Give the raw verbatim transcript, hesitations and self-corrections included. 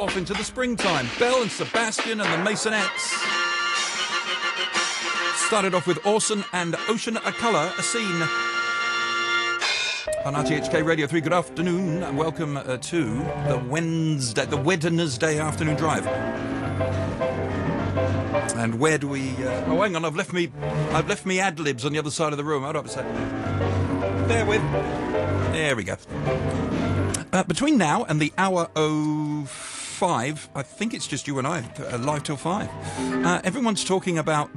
off into the springtime. Belle and Sebastian and the Masonettes. Started off with Orson and Ocean A Colour, A Scene. On R T H K Radio three, good afternoon and welcome uh, to the Wednesday, the Wednesday afternoon drive. And where do we... Uh, oh, hang on, I've left me I've left me ad-libs on the other side of the room. Hold up a sec. There with. There we go. Uh, between now and the hour oh five, I think it's just you and I, uh, live till five, uh, everyone's talking about